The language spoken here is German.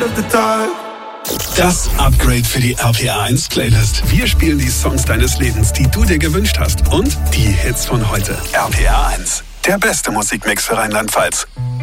Das Upgrade für die RPA 1 Playlist. Wir spielen die Songs deines Lebens, die du dir gewünscht hast. Und die Hits von heute. RPA 1, der beste Musikmix für Rheinland-Pfalz.